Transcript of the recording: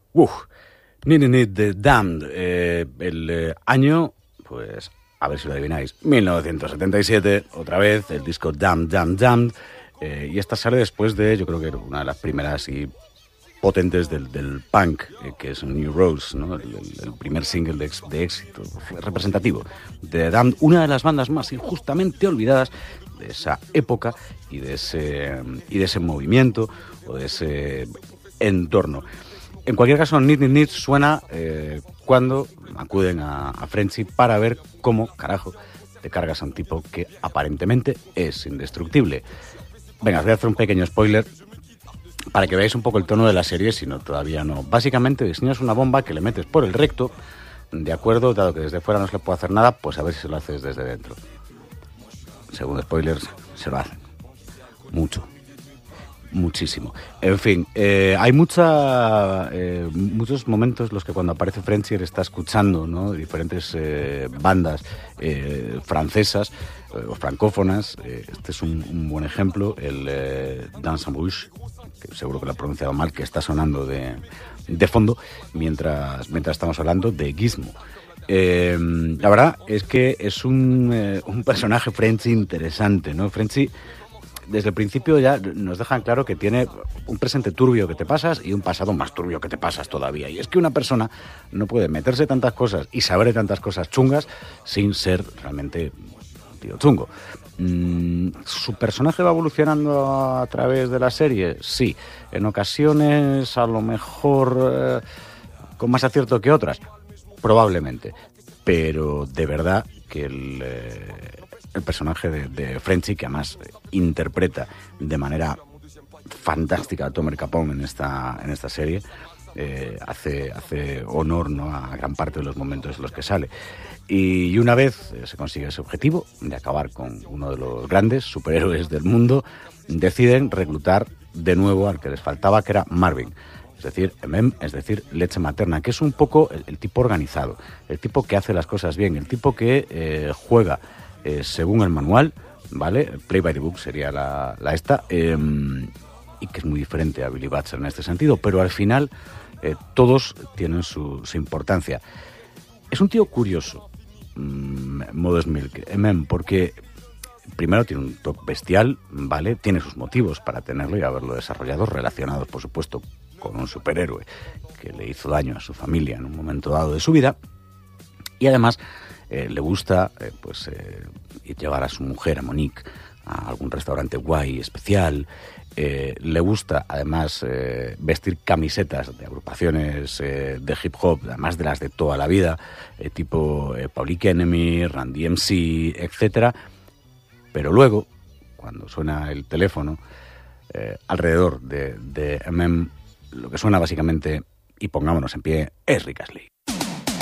Uf, Need the Damned, el año, pues, a ver si lo adivináis, 1977, otra vez, el disco Damned, Damned, Damned, y esta sale después de, yo creo que una de las primeras y potentes del punk, que es New Rose, ¿no? El primer single de éxito representativo de Damned, una de las bandas más injustamente olvidadas de esa época y de ese movimiento o de ese entorno. En cualquier caso, Need suena cuando acuden a Frenchy para ver cómo, carajo, te cargas a un tipo que aparentemente es indestructible. Venga, os voy a hacer un pequeño spoiler para que veáis un poco el tono de la serie, si no todavía no. Básicamente diseñas una bomba que le metes por el recto, de acuerdo, dado que desde fuera no se le puede hacer nada, pues a ver si se lo haces desde dentro. Según spoilers, se lo hacen. Muchísimo. En fin, hay muchos momentos en los que cuando aparece Frenchy está escuchando, ¿no? Diferentes bandas francesas o francófonas. Este es un buen ejemplo, el Dans en Bouche, que seguro que lo he pronunciado mal, que está sonando de fondo mientras estamos hablando de Gizmo. La verdad es que es un personaje Frenchy interesante, ¿no? Frenchy desde el principio ya nos dejan claro que tiene un presente turbio que te pasas y un pasado más turbio que te pasas todavía. Y es que una persona no puede meterse tantas cosas y saber de tantas cosas chungas sin ser realmente un tío chungo. ¿Su personaje va evolucionando a través de la serie? Sí. En ocasiones a lo mejor con más acierto que otras. Probablemente. Pero de verdad que el personaje de Frenchy, que además interpreta de manera fantástica a Tomer Capone en esta serie, hace honor, ¿no?, a gran parte de los momentos en los que sale. Y una vez se consigue ese objetivo de acabar con uno de los grandes superhéroes del mundo, deciden reclutar de nuevo al que les faltaba, que era Marvin. Es decir, es decir, leche materna, que es un poco el tipo organizado, el tipo que hace las cosas bien, el tipo que juega según el manual, ¿vale? Play by the book sería la esta, y que es muy diferente a Billy Batcher en este sentido, pero al final todos tienen su importancia. Es un tío curioso, Modest Milk, porque primero tiene un toque bestial, ¿vale? Tiene sus motivos para tenerlo y haberlo desarrollado, relacionados, por supuesto, con un superhéroe que le hizo daño a su familia en un momento dado de su vida, y además le gusta llevar a su mujer, a Monique, a algún restaurante guay, especial. Le gusta además vestir camisetas de agrupaciones de hip hop, además de las de toda la vida, tipo Public Enemy, Run DMC, etcétera. Pero luego, cuando suena el teléfono, alrededor de lo que suena básicamente, y pongámonos en pie, es Rick Astley.